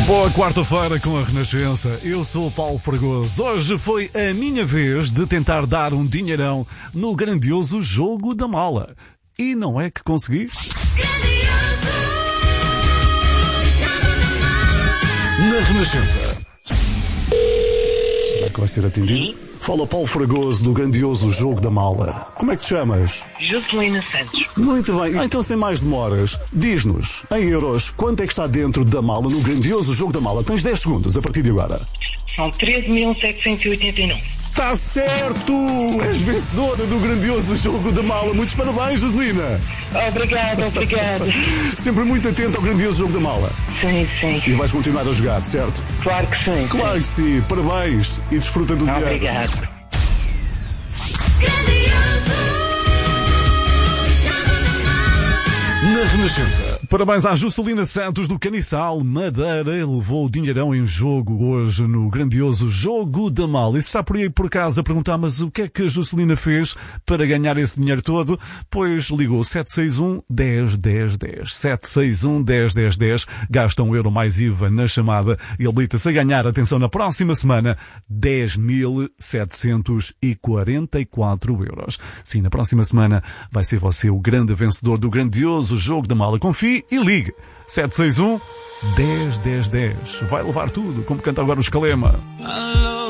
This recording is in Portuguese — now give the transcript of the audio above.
Boa quarta-feira com a Renascença. Eu sou o Paulo Fragoso. Hoje foi a minha vez de tentar dar um dinheirão no grandioso jogo da mala. E não é que consegui? Na Renascença. Será que vai ser atendido? Sim. Fala Paulo Fragoso do grandioso jogo da mala. Como é que te chamas? Juscelina Santos. Muito bem, então sem mais demoras, diz-nos, em euros, quanto é que está dentro da mala no grandioso jogo da mala? Tens 10 segundos a partir de agora. São 13.789. Está certo! És vencedora do grandioso jogo da mala. Muitos parabéns, Juscelina! Obrigada. Sempre muito atenta ao grandioso jogo da mala. Sim. E vais continuar a jogar, certo? Claro que sim. Claro que sim. Parabéns e desfruta do dinheiro. Obrigado. Na Renascença. Parabéns à Juscelina Santos do Caniçal, Madeira. Levou o dinheirão em jogo hoje no grandioso jogo da mala. E se está por aí por casa a perguntar, mas o que é que a Juscelina fez para ganhar esse dinheiro todo? Pois ligou 761 10 10 10. 761 10 10 10. Gasta €1 mais IVA na chamada e habilita-se a ganhar, atenção, na próxima semana, 10.744 euros. Sim, na próxima semana vai ser você o grande vencedor do grandioso jogo da mala. Confie e ligue. 761 10 10 10. Vai levar tudo, como canta agora o Escalema.